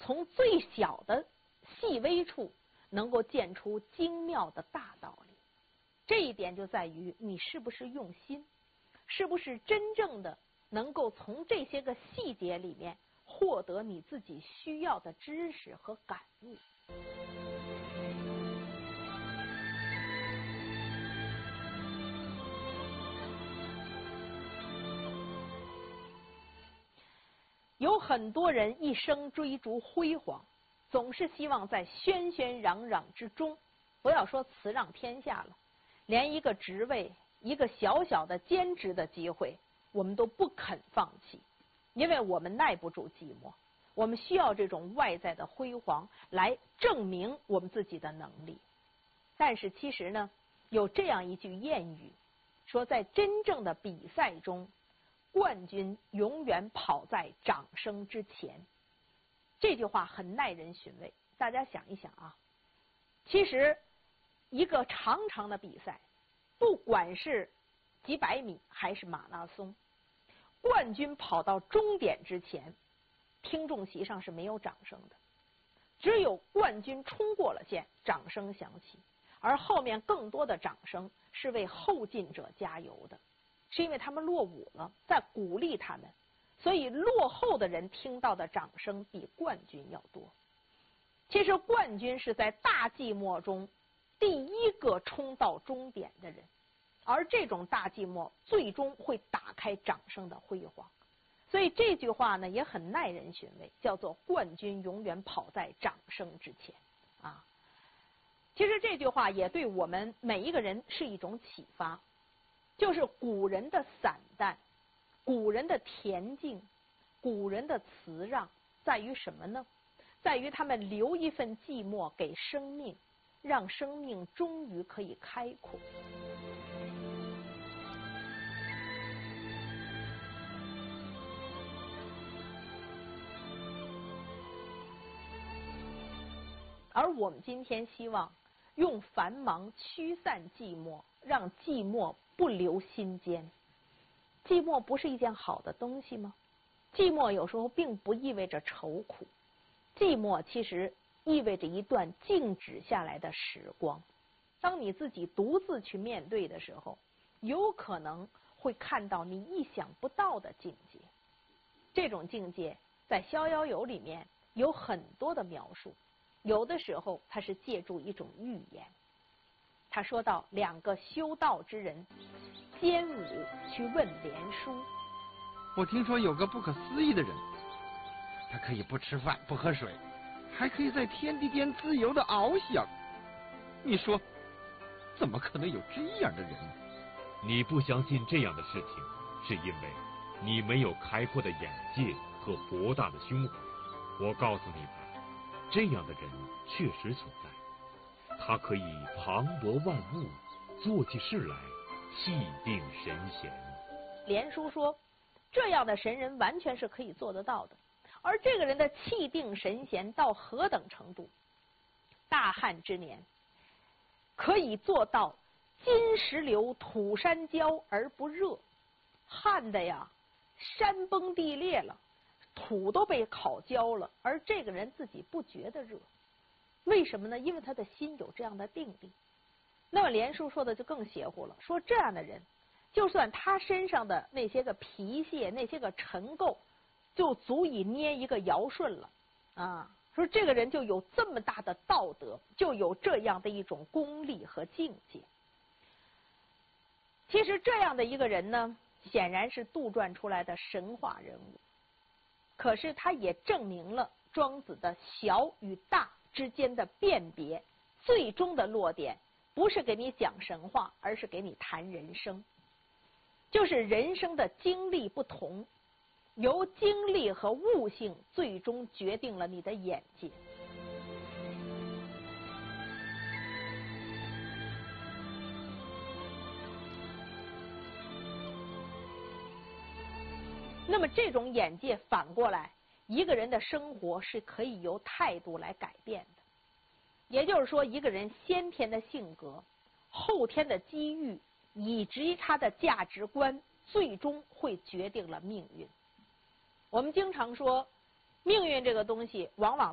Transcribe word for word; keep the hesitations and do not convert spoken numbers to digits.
从最小的细微处能够见出精妙的大道理。这一点就在于你是不是用心，是不是真正的能够从这些个细节里面获得你自己需要的知识和感悟。有很多人一生追逐辉煌，总是希望在轩轩攘攘之中，不要说辞让天下了，连一个职位，一个小小的兼职的机会，我们都不肯放弃，因为我们耐不住寂寞，我们需要这种外在的辉煌来证明我们自己的能力。但是其实呢，有这样一句谚语，说在真正的比赛中，冠军永远跑在掌声之前。这句话很耐人寻味，大家想一想啊，其实一个长长的比赛，不管是几百米还是马拉松，冠军跑到终点之前，听众席上是没有掌声的，只有冠军冲过了线，掌声响起，而后面更多的掌声是为后进者加油的，是因为他们落伍了，在鼓励他们，所以落后的人听到的掌声比冠军要多。其实冠军是在大寂寞中第一个冲到终点的人，而这种大寂寞最终会打开掌声的辉煌。所以这句话呢也很耐人寻味，叫做冠军永远跑在掌声之前啊。其实这句话也对我们每一个人是一种启发，就是古人的散淡，古人的恬静，古人的辞让，在于什么呢？在于他们留一份寂寞给生命，让生命终于可以开阔。而我们今天希望用繁忙驱散寂寞，让寂寞不留心间。寂寞不是一件好的东西吗？寂寞有时候并不意味着愁苦，寂寞其实意味着一段静止下来的时光。当你自己独自去面对的时候，有可能会看到你意想不到的境界。这种境界在《逍遥游》里面有很多的描述，有的时候它是借助一种寓言。他说到两个修道之人监武去问连叔， 我听说有个不可思议的人，他可以不吃饭不喝水，还可以在天地间自由的翱翔。你说怎么可能有这样的人呢？ 你不相信这样的事情，是因为你没有开阔的眼界和博大的胸怀。我告诉你吧，这样的人确实存在，他可以磅礴万物，做起事来气定神闲。 连叔说，这样的神人完全是可以做得到的。而这个人的气定神闲到何等程度？大旱之年，可以做到金石流土山焦而不热，旱的呀，山崩地裂了，土都被烤焦了，而这个人自己不觉得热。为什么呢？因为他的心有这样的定力。那么连叔说的就更邪乎了，说这样的人，就算他身上的那些个皮屑，那些个尘垢，就足以捏一个尧舜了啊！说这个人就有这么大的道德，就有这样的一种功力和境界。其实这样的一个人呢，显然是杜撰出来的神话人物，可是他也证明了庄子的小与大之间的辨别，最终的落点不是给你讲神话，而是给你谈人生。就是人生的经历不同，由经历和悟性最终决定了你的眼界。那么这种眼界反过来，一个人的生活是可以由态度来改变的。也就是说，一个人先天的性格、后天的机遇以及他的价值观，最终会决定了命运。我们经常说，命运这个东西往往